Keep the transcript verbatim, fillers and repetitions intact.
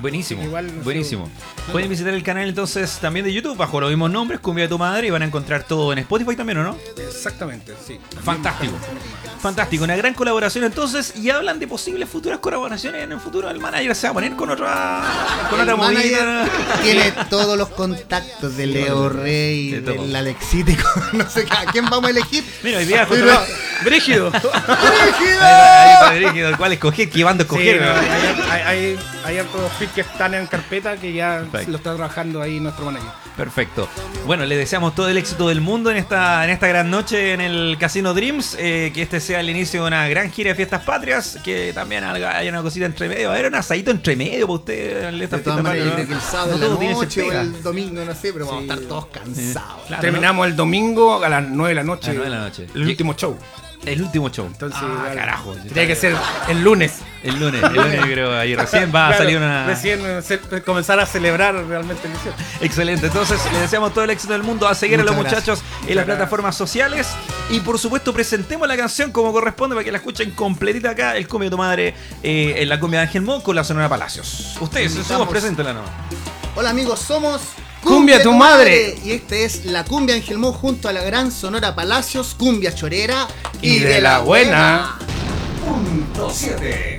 Buenísimo, Igual, no buenísimo. sé, Pueden visitar el canal entonces también de YouTube bajo los mismos nombres, Cumbia de tu Madre, y van a encontrar todo en Spotify también, ¿o no? Exactamente, sí. Fantástico. Fantástico, una gran colaboración entonces, y hablan de posibles futuras colaboraciones en el futuro. El manager se va a poner con otra con El otra manager movida. tiene todos los contactos de Leo Rey, de todo. del Alexítico, no sé a quién vamos a elegir. Mira, hoy día Pero- Brígido. Ahí está dirigido, el cual escoger, qué bando Sí, escoger. no, ¿no? hay, hay, hay, hay hartos feats que están en carpeta que ya Perfecto. lo está trabajando ahí nuestro manager. Perfecto. Bueno, le deseamos todo el éxito del mundo en esta, en esta gran noche en el Casino Dreams. Eh, que este sea el inicio de una gran gira de fiestas patrias. Que también haya haya una cosita entre medio. A ver, un asadito entre medio para usted. En De estas todas fiestas maneras, yo patrias. creo que el sábado No en la todo tiene que ser noche o pega. el domingo, no sé, pero vamos a estar todos cansados. Claro, Terminamos el domingo a las nueve de la noche. A las nueve de la noche. El último show. ¿no? El último show. Entonces, Ah, igual, carajo. Tiene que ser el lunes. El lunes, el lunes yo creo, ahí recién va a Claro, salir una... Recién eh, se- comenzar a celebrar realmente el inicio. Excelente, entonces le deseamos todo el éxito del mundo, a seguir a los Muchas muchachos en las Muchas plataformas sociales y por supuesto presentemos la canción como corresponde para que la escuchen completita acá, el Cumbia de tu Madre, eh, en la Cumbia de Ángel Mo con la Sonora Palacios. Ustedes, Invitamos. somos preséntela nomás. Hola amigos, somos Cumbia tu madre. Y este es la Cumbia Ángel Mo junto a la gran Sonora Palacios, Cumbia Chorera Y de la buena. Punto siete.